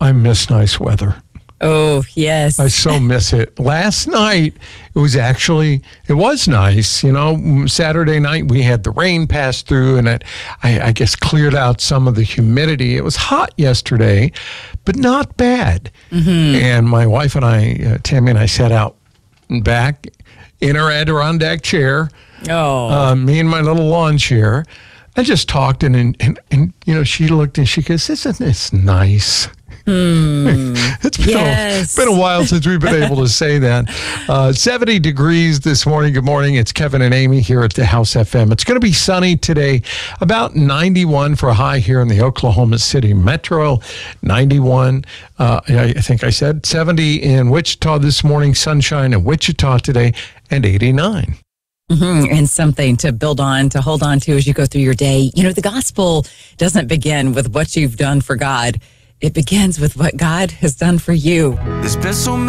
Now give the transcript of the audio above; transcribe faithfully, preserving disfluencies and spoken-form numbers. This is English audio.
I miss nice weather. Oh, yes. I so miss it. Last night, it was actually, it was nice. You know, Saturday night, we had the rain pass through, and it, I, I guess, cleared out some of the humidity. It was hot yesterday, but not bad. Mm-hmm. And my wife and I, uh, Tammy and I, sat out back in our Adirondack chair. Oh. Uh, me and my little lawn chair. I just talked, and, and, and, and, you know, she looked and she goes, isn't this nice? Hmm. It's been, yes. a, been a while since we've been able to say that. Uh, seventy degrees this morning. Good morning. It's Kevin and Amy here at the House F M. It's going to be sunny today. About ninety-one for a high here in the Oklahoma City Metro. ninety-one, uh, I think I said. seventy in Wichita this morning. Sunshine in Wichita today. And eighty-nine. Mm-hmm. And something to build on, to hold on to as you go through your day. You know, the gospel doesn't begin with what you've done for God. It begins with what God has done for you. There's been so many